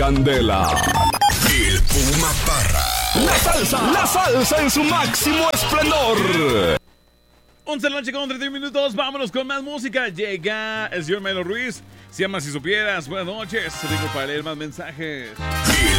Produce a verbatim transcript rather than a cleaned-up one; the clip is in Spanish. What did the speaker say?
Candela. El Puma Parra. La salsa, la salsa en su máximo esplendor. once de la noche con treinta minutos, vámonos con más música. Llega el señor Melo Ruiz. Se llama Si Supieras. Buenas noches, digo para leer más mensajes. El